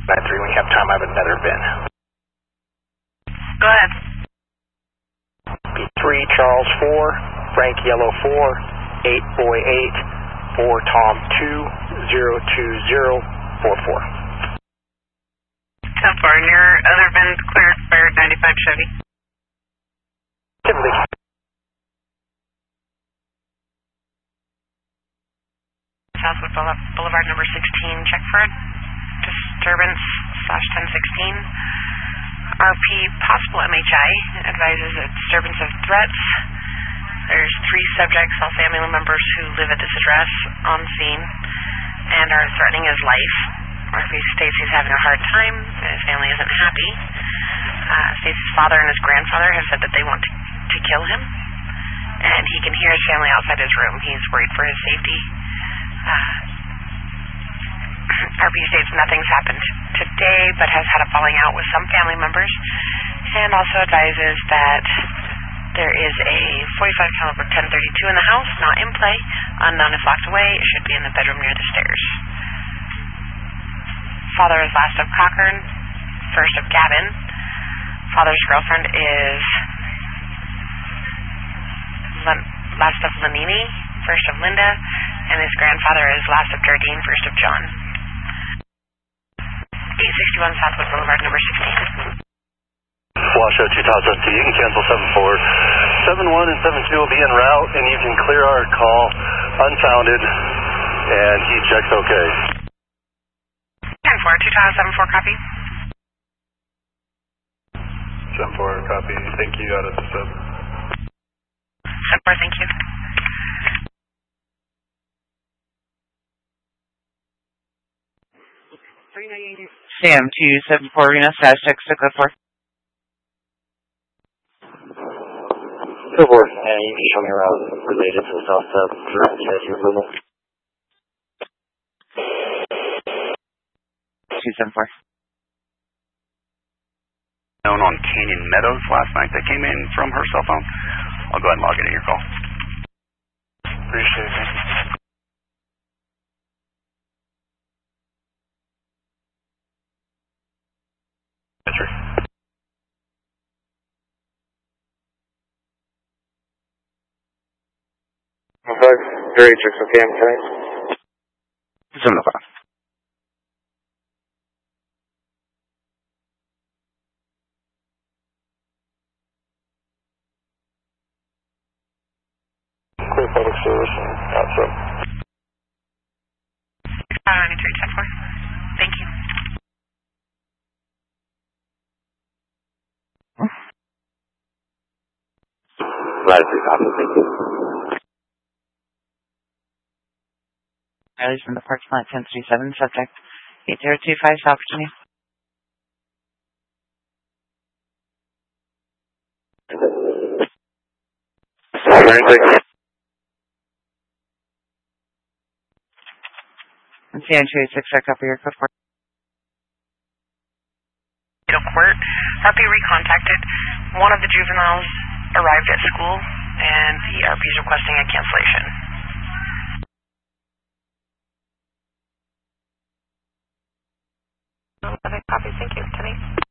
9-3, when you have time, I have another bin. Go ahead. B3, Charles 4, Frank Yellow 4, 8 Boy 8, 4 Tom 2, 02044. 10-4, and your other bin's cleared, fired 95 Chevy. Typically. Southwood Boulevard number 16, check for a disturbance /1016. RP possible MHI advises a disturbance of threats. There's 3 subjects, all family members who live at this address, on scene and are threatening his life. RP states he's having a hard time and his family isn't happy. States his father and his grandfather have said that they want to kill him, and he can hear his family outside his room. He's worried for his safety. RP states nothing's happened today, but has had a falling out with some family members, and also advises that there is a .45 caliber 1032 in the house, not in play. Unknown is locked away. It should be in the bedroom near the stairs. Father is last of Cochran, first of Gavin. Father's girlfriend is last of Lanini, first of Linda, and his grandfather is last of Jardine, first of John. 861 Southwood Boulevard, number 16. Washoe 2002, you can cancel 7-4. 7-1 and 7-2 will be en route, and you can clear our call unfounded, and he checks okay. 10-4, 2074, copy. 7-4, copy. Thank you, out of the sub. 7-4, thank you. Sam 274 Reno /6 to code 4. Code 4, and you can show me around related to the south sub for your approval. 274. Known on Canyon Meadows last night that came in from her cell phone. I'll go ahead and log into your call. Appreciate it. Very checks okay, I'm tonight. 705. Clear public service and outside. 93, 10-4. Thank you. Thank you. Riley's from the parking lot 1037, subject 8025 South Virginia. And CN286, I copy your code 4. Court. RP recontacted. One of the juveniles arrived at school, and the RP is requesting a cancellation. Okay, copy. Thank you, Tenny.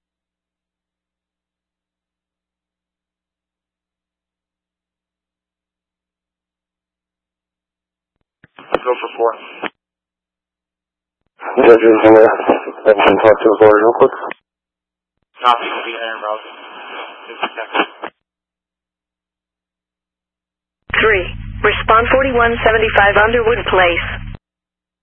Let's go for 4. Judges, I'm going to talk to the board real quick. Copy, will be there, bro. 3. Respond 4175 Underwood Place.